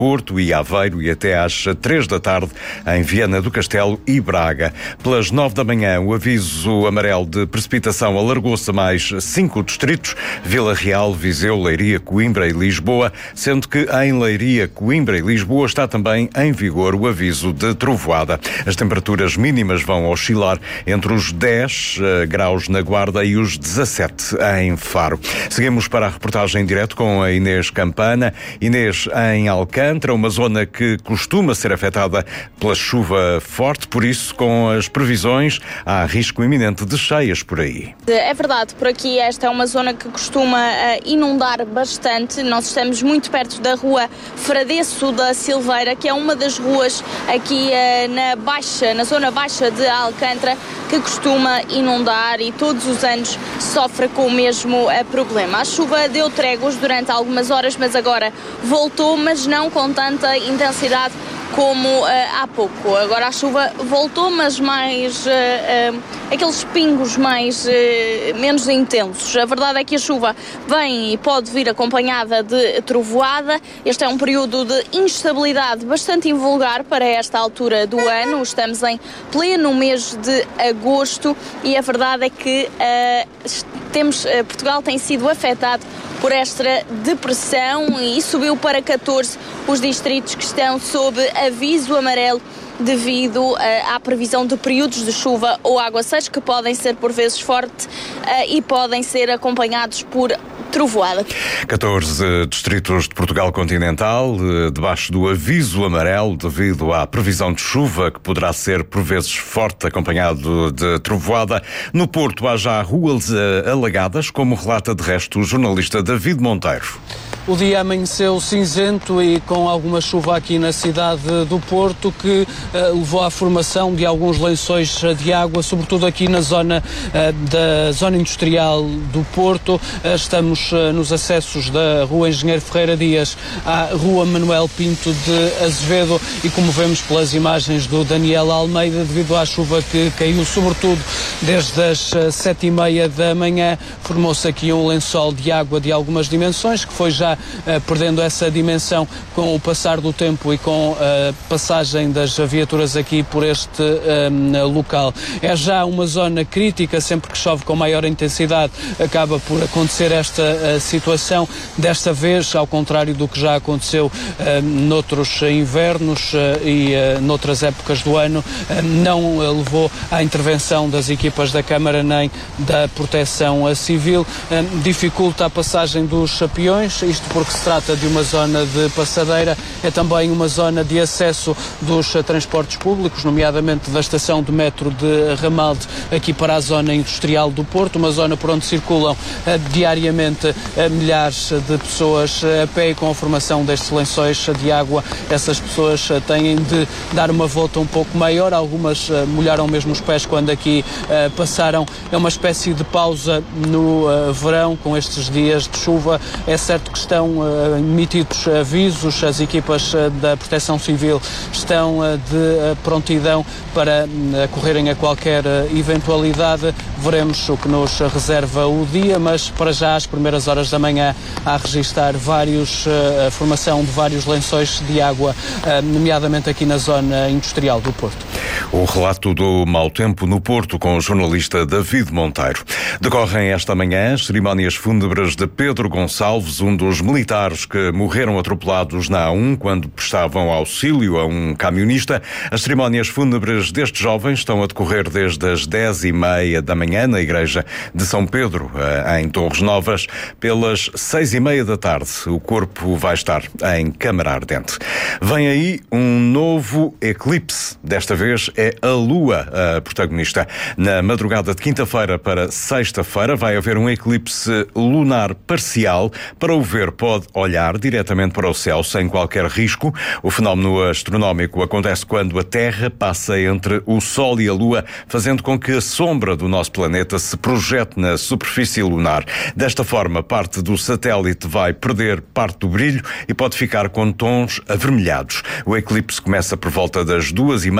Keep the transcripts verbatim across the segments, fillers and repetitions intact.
Porto e Aveiro e até às três da tarde em Viana do Castelo e Braga. Pelas nove da manhã, o aviso amarelo de precipitação alargou-se a mais cinco distritos: Vila Real, Viseu, Leiria, Coimbra e Lisboa, sendo que em Leiria, Coimbra e Lisboa está também em vigor o aviso de trovoada. As temperaturas mínimas vão oscilar entre os dez uh, graus na Guarda e os dezassete em Faro. Seguimos para a reportagem em direto com a Inês Campana. Inês, em Alcântara, uma zona que costuma ser afetada pela chuva forte, por isso, com as previsões, há risco iminente de cheias por aí. É verdade, por aqui esta é uma zona que costuma uh, inundar bastante. Nós estamos muito perto da rua Fradesso da Silveira, que é uma das ruas aqui uh, na baixa, na zona baixa de Alcântara, que costuma inundar e todos os anos sofre com o mesmo uh, problema. A chuva deu tréguas durante algumas horas, mas agora voltou, mas não com tanta intensidade como uh, há pouco. Agora a chuva voltou, mas mais uh, uh, aqueles pingos mais uh, menos intensos. A verdade é que a chuva vem e pode vir acompanhada de trovoada. Este é um período de instabilidade bastante invulgar para esta altura do ano. Estamos em pleno mês de agosto e a verdade é que uh, temos, uh, Portugal tem sido afetado por esta depressão e subiu para catorze os distritos que estão sob aviso amarelo devido uh, à previsão de períodos de chuva ou aguaceiros que podem ser por vezes fortes uh, e podem ser acompanhados por trovoada. catorze distritos de Portugal continental debaixo do aviso amarelo devido à previsão de chuva que poderá ser por vezes forte, acompanhado de trovoada. No Porto há já ruas alagadas, como relata de resto o jornalista David Monteiro. O dia amanheceu cinzento e com alguma chuva aqui na cidade do Porto, que uh, levou à formação de alguns lençóis de água, sobretudo aqui na zona uh, da zona industrial do Porto. Uh, estamos uh, nos acessos da Rua Engenheiro Ferreira Dias à Rua Manuel Pinto de Azevedo e, como vemos pelas imagens do Daniel Almeida, devido à chuva que caiu sobretudo desde as uh, sete e meia da manhã, formou-se aqui um lençol de água de algumas dimensões, que foi já Uh, perdendo essa dimensão com o passar do tempo e com a uh, passagem das viaturas aqui por este uh, local. É já uma zona crítica, sempre que chove com maior intensidade acaba por acontecer esta uh, situação. Desta vez, ao contrário do que já aconteceu uh, noutros invernos uh, e uh, noutras épocas do ano, uh, não uh, levou à intervenção das equipas da Câmara nem da Proteção Civil. Uh, dificulta a passagem dos peões, isto porque se trata de uma zona de passadeira, é também uma zona de acesso dos transportes públicos, nomeadamente da estação de metro de Ramalde, aqui para a zona industrial do Porto, uma zona por onde circulam uh, diariamente uh, milhares de pessoas uh, a pé, e com a formação destes lençóis de água, essas pessoas uh, têm de dar uma volta um pouco maior, algumas uh, molharam mesmo os pés quando aqui uh, passaram. É uma espécie de pausa no uh, verão, com estes dias de chuva. É certo que estão uh, emitidos avisos, as equipas uh, da Proteção Civil estão uh, de uh, prontidão para uh, acorrerem a qualquer uh, eventualidade. Veremos o que nos reserva o dia, mas para já, às primeiras horas da manhã, há a registrar vários, uh, a formação de vários lençóis de água, uh, nomeadamente aqui na zona industrial do Porto. O relato do mau tempo no Porto com o jornalista David Monteiro. Decorrem esta manhã as cerimónias fúnebres de Pedro Gonçalves, um dos militares que morreram atropelados na A um quando prestavam auxílio a um camionista. As cerimónias fúnebres destes jovens estão a decorrer desde as dez e meia da manhã na Igreja de São Pedro, em Torres Novas. Pelas seis e meia da tarde, o corpo vai estar em Câmara Ardente. Vem aí um novo eclipse. Desta vez é a Lua a protagonista. Na madrugada de quinta-feira para sexta-feira vai haver um eclipse lunar parcial. Para o ver, pode olhar diretamente para o céu sem qualquer risco. O fenómeno astronómico acontece quando a Terra passa entre o Sol e a Lua, fazendo com que a sombra do nosso planeta se projete na superfície lunar. Desta forma, parte do satélite vai perder parte do brilho e pode ficar com tons avermelhados. O eclipse começa por volta das duas e meia da manhã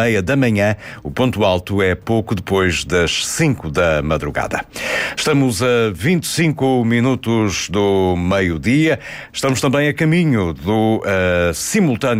amanhã. O ponto alto é pouco depois das cinco da madrugada. Estamos a vinte e cinco minutos do meio-dia. Estamos também a caminho do uh, simultâneo